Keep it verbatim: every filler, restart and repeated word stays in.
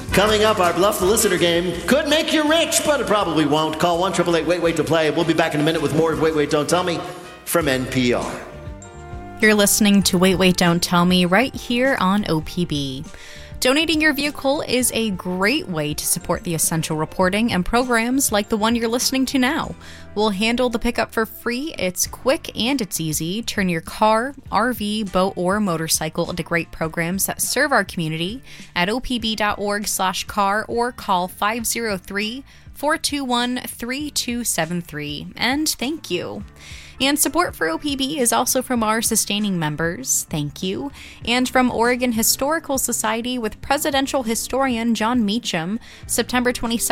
Coming up, our Bluff the Listener game could make you rich, but it probably won't. Call one eight eight eight wait wait to play. We'll be back in a minute with more of Wait, Wait, Don't Tell Me from N P R. You're listening to Wait, Wait, Don't Tell Me right here on O P B. Donating your vehicle is a great way to support the essential reporting and programs like the one you're listening to now. We'll handle the pickup for free. It's quick and it's easy. Turn your car, R V, boat, or motorcycle into great programs that serve our community at opb.org slash car or call five oh three, four two one, three two seven three. And thank you. And support for O P B is also from our sustaining members, thank you, and from Oregon Historical Society with presidential historian John Meacham, September twenty-second.